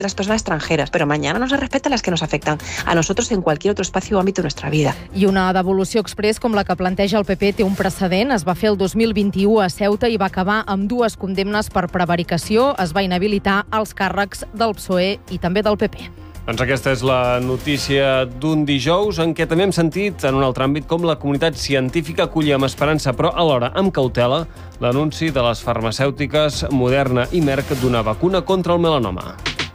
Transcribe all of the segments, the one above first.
las personas extranjeras, pero mañana no se respetan las que nos afectan a nosotros en cualquier otro espacio o ámbito de nuestra vida. I una devolució exprés com la que planteja el PP té un precedent. Es va fer el 2021 a Ceuta i va acabar amb 2 condemnes per prevaricació. Es va inhabilitar els càrrecs del PSOE i també del PP. Doncs aquesta és la notícia d'un dijous en què també hem sentit, en un altre àmbit, com la comunitat científica acollia amb esperança, però alhora amb cautela, l'anunci de les farmacèutiques Moderna i Merck d'una vacuna contra el melanoma.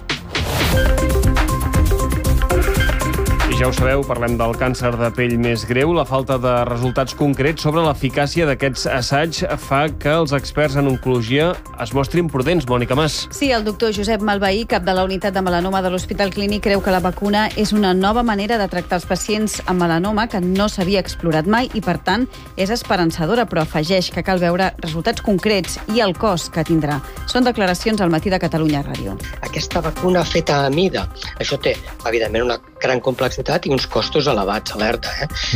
Ja ho sabeu, parlem del càncer de pell més greu. La falta de resultats concrets sobre l'eficàcia d'aquests assaigs fa que els experts en oncologia es mostrin prudents. Mònica Mas. Sí, el doctor Josep Malveí, cap de la unitat de melanoma de l'Hospital Clínic, creu que la vacuna és una nova manera de tractar els pacients amb melanoma que no s'havia explorat mai i, per tant, és esperançadora, però afegeix que cal veure resultats concrets i el cost que tindrà. Són declaracions al Matí de Catalunya Ràdio. Aquesta vacuna feta a mida, això té, evidentment, una gran complexitat i uns costos elevats, alerta.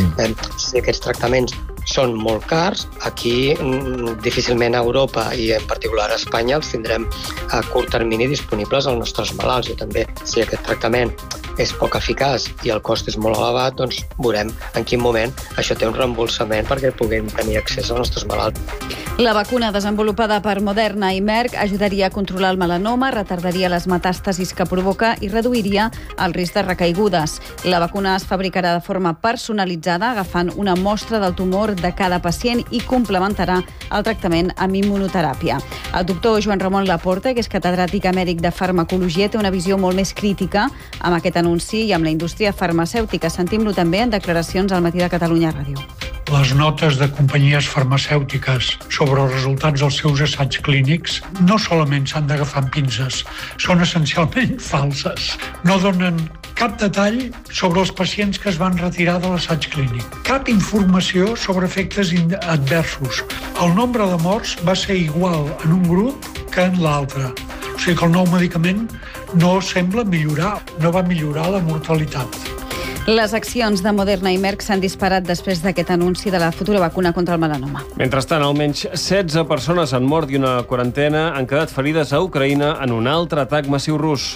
Si aquests tractaments són molt cars, aquí difícilment a Europa i en particular a Espanya els tindrem a curt termini disponibles als nostres malalts. I també, si aquest tractament és poc eficaç i el cost és molt elevat, doncs veurem en quin moment això té un reembolsament perquè puguem tenir accés als nostres malalts. La vacuna desenvolupada per Moderna i Merck ajudaria a controlar el melanoma, retardaria les metàstasis que provoca i reduiria el risc de recaigudes. La vacuna es fabricarà de forma personalitzada, agafant una mostra del tumor de cada pacient i complementarà el tractament amb immunoteràpia. El doctor Joan Ramon Laporta, que és catedràtic emèric de farmacologia, té una visió molt més crítica amb aquest anunci i amb la indústria farmacèutica. Sentim-lo també en declaracions al Matí de Catalunya Ràdio. Les notes de companyies farmacèutiques sobre els resultats dels seus assaigs clínics no solament s'han d'agafar amb pinces, són essencialment falses. No donen cap detall sobre els pacients que es van retirar de l'assaig clínic. Cap informació sobre efectes adversos. El nombre de morts va ser igual en un grup que en l'altre. O sigui que el nou medicament no sembla millorar, no va millorar la mortalitat. Les accions de Moderna i Merck s'han disparat després d'aquest anunci de la futura vacuna contra el melanoma. Mentrestant, almenys 16 persones han mort i una quarantena han quedat ferides a Ucraïna en un altre atac massiu rus.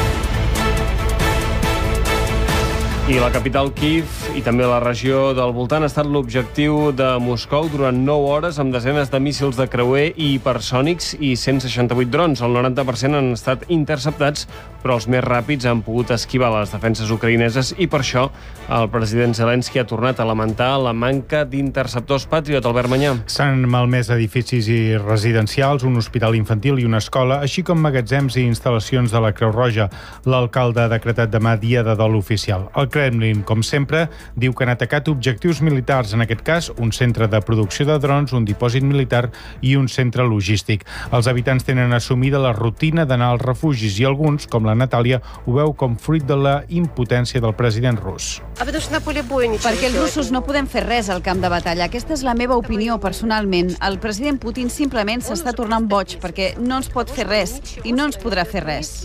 I la capital, Kíev, i també la regió del voltant ha estat l'objectiu de Moscou durant 9 hores amb desenes de míssils de creuer i hipersònics i 168 drons. El 90% han estat interceptats, però els més ràpids han pogut esquivar les defenses ucraïneses i per això el president Zelensky ha tornat a lamentar la manca d'interceptors Patriot. Albert Manyà. S'han malmès edificis i residencials, un hospital infantil i una escola, així com magatzems i instal·lacions de la Creu Roja. L'alcalde ha decretat demà dia de dol oficial. El Kremlin, com sempre, diu que han atacat objectius militars, en aquest cas un centre de producció de drons, un dipòsit militar i un centre logístic. Els habitants tenen assumida la rutina d'anar als refugis i alguns, com la Natàlia, ho veu com fruit de la impotència del president rus. Perquè els russos no podem fer res al camp de batalla. Aquesta és la meva opinió personalment. El president Putin simplement s'està tornant boig perquè no ens pot fer res i no ens podrà fer res.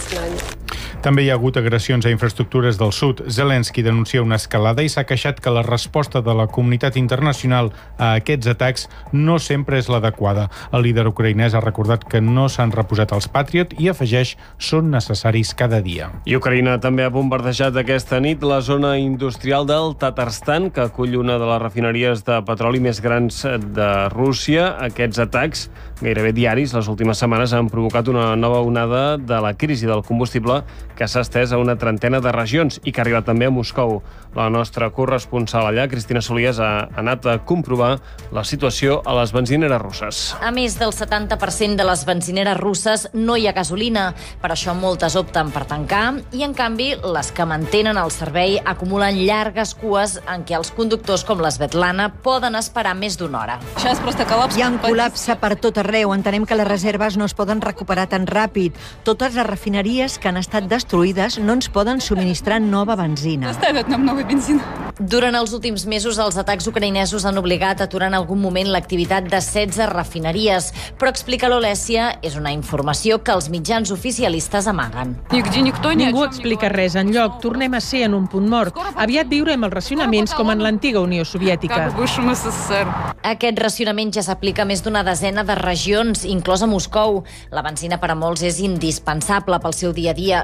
També hi ha hagut agressions a infraestructures del sud. Zelensky denuncia una escalada i s'ha queixat que la resposta de la comunitat internacional a aquests atacs no sempre és l'adequada. El líder ucraïnès ha recordat que no s'han reposat els Patriot i afegeix són necessaris cada dia. I Ucraïna també ha bombardejat aquesta nit la zona industrial del Tatarstan, que acull una de les refineries de petroli més grans de Rússia. Aquests atacs, gairebé diaris, les últimes setmanes han provocat una nova onada de la crisi del combustible que s'ha estès a una trentena de regions i que ha arribat també a Moscou. La nostra corresponsal allà, Cristina Solies, ha anat a comprovar la situació a les benzineres russes. A més del 70% de les benzineres russes no hi ha gasolina. Per això moltes opten per tancar i, en canvi, les que mantenen el servei acumulen llargues cues en què els conductors com l'Svetlana poden esperar més d'una hora. Hi ha un col·lapse per tot arreu. Entenem que les reserves no es poden recuperar tan ràpid. Totes les refineries que han estat destruïdes no ens poden subministrar nova benzina. Durant els últims mesos, els atacs ucraïnesos han obligat a aturar en algun moment l'activitat de 16 refineries, però explica l'Olèsia, és una informació que els mitjans oficialistes amaguen. Ningú explica res enlloc. Tornem a ser en un punt mort. Aviat viurem els racionaments com en l'antiga Unió Soviètica. Aquest racionament ja s'aplica a més d'una desena de regions, inclosa Moscou. La benzina per a molts és indispensable pel seu dia a dia.